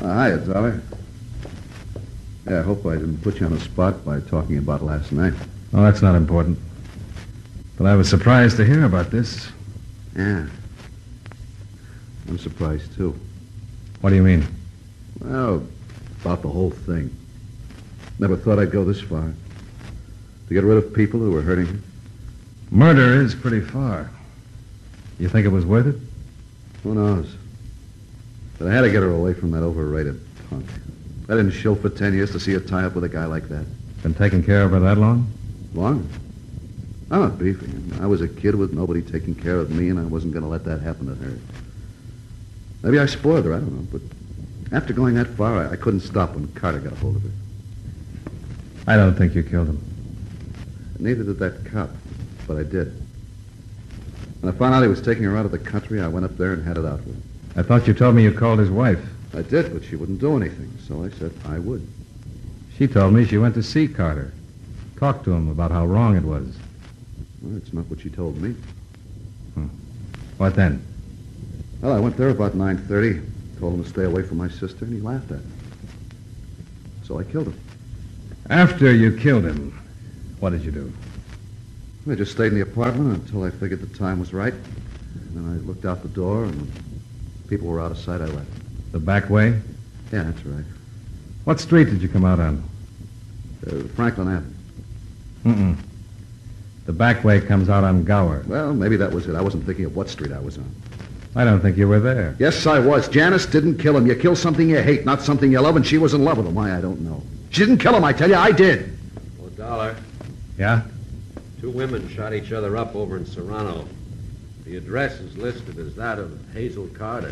Hiya, Dollar. Yeah, I hope I didn't put you on the spot by talking about last night. Oh, that's not important. But I was surprised to hear about this. Yeah. I'm surprised, too. What do you mean? Well, about the whole thing. Never thought I'd go this far. To get rid of people who were hurting you. Murder is pretty far. You think it was worth it? Who knows? But I had to get her away from that overrated punk. I didn't shill for 10 years to see her tie up with a guy like that. Been taking care of her that long? Long? I'm not beefing. I was a kid with nobody taking care of me, and I wasn't going to let that happen to her. Maybe I spoiled her, I don't know. But after going that far, I couldn't stop when Carter got a hold of her. I don't think you killed him. Neither did that cop, but I did. When I found out he was taking her out of the country, I went up there and had it out with him. I thought you told me you called his wife. I did, but she wouldn't do anything, so I said I would. She told me she went to see Carter. Talked to him about how wrong it was. Well, it's not what she told me. What then? Well, I went there about 9:30, told him to stay away from my sister, and he laughed at me. So I killed him. After you killed him, what did you do? I just stayed in the apartment until I figured the time was right. And then I looked out the door, and when people were out of sight, I left. The back way? Yeah, that's right. What street did you come out on? Franklin Avenue. Mm-mm. The back way comes out on Gower. Well, maybe that was it. I wasn't thinking of what street I was on. I don't think you were there. Yes, I was. Janice didn't kill him. You kill something you hate, not something you love, and she was in love with him. Why, I don't know. She didn't kill him, I tell you. I did. Oh, Dollar. Yeah? 2 women shot each other up over in Serrano. The address is listed as that of Hazel Carter.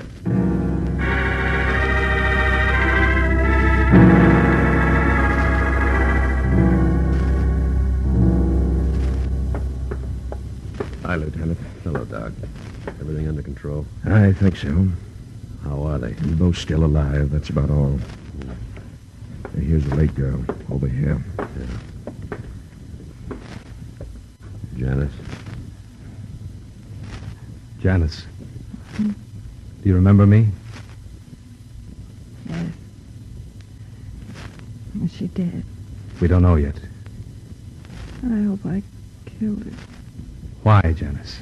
Hi, Lieutenant. Hello, Doc. Everything under control? I think so. How are they? They're both still alive. That's about all. Here's the late girl over here. Janice? Janice. Do you remember me? Yes. Was she dead? We don't know yet. I hope I killed her. Why, Janice?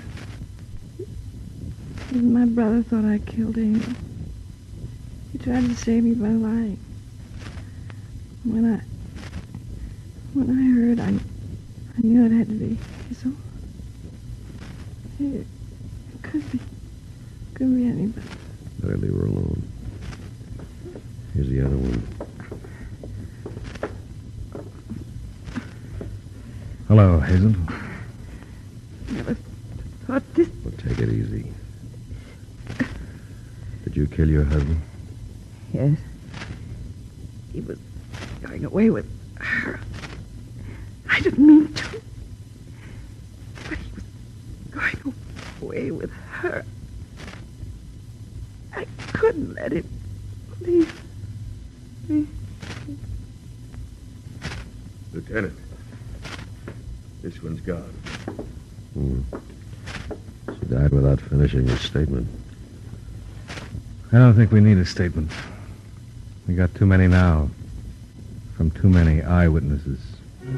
My brother thought I killed Amy. He tried to save me by lying. When I heard, I knew it had to be Hazel. It could be anybody. Better leave her alone. Here's the other one. Hello, Hazel. Never thought this. Well, take it easy. Did you kill your husband? Yes. He was going away with her. I didn't mean to. But he was going away with her. I couldn't let him leave me. Lieutenant, this one's gone. She died without finishing her statement. I don't think we need a statement. We got too many now. From too many eyewitnesses.